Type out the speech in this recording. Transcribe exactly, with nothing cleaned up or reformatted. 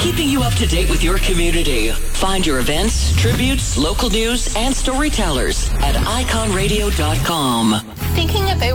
keeping you up to date with your community. Find your events, tributes, local news, and storytellers at icon radio dot com. Thinking about